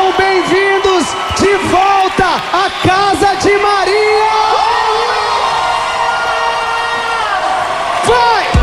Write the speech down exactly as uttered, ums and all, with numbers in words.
Sejam bem-vindos de volta à Casa de Maria! Vai!